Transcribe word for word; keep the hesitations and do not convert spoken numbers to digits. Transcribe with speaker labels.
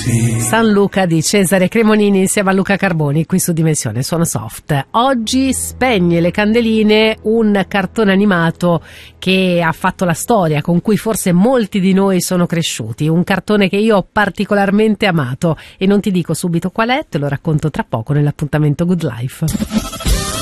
Speaker 1: San Luca di Cesare Cremonini insieme a Luca Carboni qui su Dimensione Suono Soft. Oggi spegne le candeline un cartone animato che ha fatto la storia, con cui forse molti di noi sono cresciuti, un cartone che io ho particolarmente amato e non ti dico subito qual è, te lo racconto tra poco nell'appuntamento Good Life.